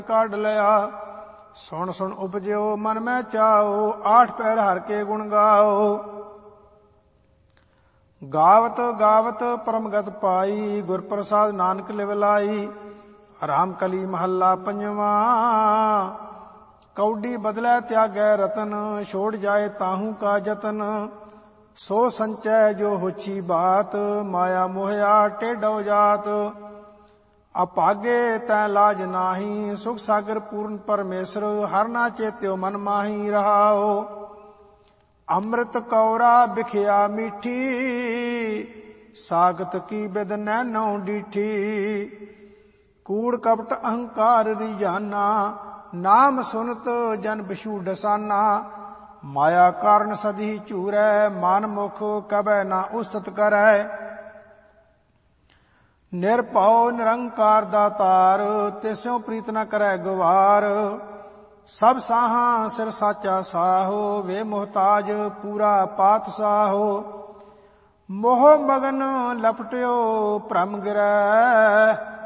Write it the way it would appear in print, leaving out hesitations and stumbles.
काढ़ लिया। सुन सुन उपज्यो मन में चाओ, 8 पैर हर के गुण गाओ। गावत गावत परमगत पाई, गुर प्रसाद नानक लिवलाई। राम कली महला पंजवा, कौडी बदलै त्यागै रतन। छोड़ जाए ताहू का जतन, सो संचय जो होछी बात। माया मोहया टेढ़ो जात, अपागे तै लाज नाही। सुख सागर पूर्ण परमेश्वर, हर ना चेत्यो मन माही रहाओ। अमृत कौरा बिखया मीठी, सागत की बिद नैनो डीठी। कूड़ कपट अहंकार रिजाना, नाम सुनत जन बिशु डसाना। माया कारण सदी चूरै, मान मुख कबै ना उस्तत करै। निरभउ निरंकार दातार, तिस्यों प्रीत न करै गवार। सब साहा सिर साचा साहो, वे मोहताज पूरा पात साहो। मोह मगन लपटियो भ्रम गिरै,